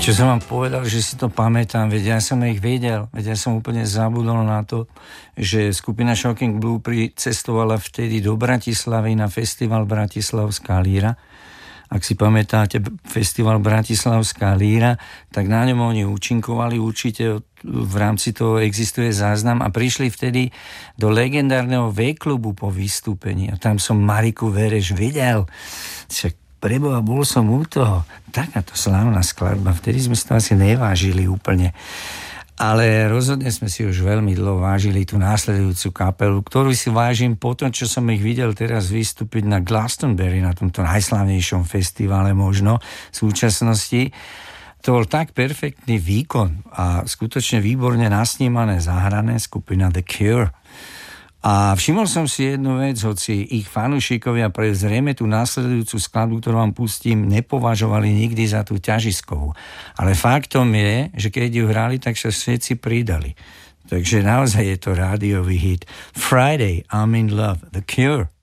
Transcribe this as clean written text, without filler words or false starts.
Čo som vám povedal, že si to pamätám, veď ja som ich vedel, veď ja som úplne zabudol na to, že skupina Shocking Blue pricestovala vtedy do Bratislavy na festival Bratislavská líra. Ak si pamätáte festival Bratislavská líra, tak na ňom oni účinkovali, určite v rámci toho existuje záznam a prišli vtedy do legendárneho V-klubu po vystúpení a tam som Mariku Vereš videl. Však preboha, bol som u toho. Takáto slávna skladba, vtedy sme si to asi nevážili úplne. Ale rozhodne sme si už veľmi dlho vážili tú následujúcu kapelu, ktorú si vážim po tom, čo som ich videl teraz vystúpiť na Glastonbury, na tomto najslávnejšom festivale možno v súčasnosti. To bol tak perfektný výkon a skutočne výborne nasnímané, zahrané skupina The Cure. A všimol som si jednu vec, hoci ich fanúšikovia pre zrejme tú následujúcu skladbu, ktorú vám pustím, nepovažovali nikdy za tú ťažiskovú. Ale faktom je, že keď ju hrali, tak sa všetci pridali. Takže naozaj je to rádiový hit. Friday, I'm in love, The Cure.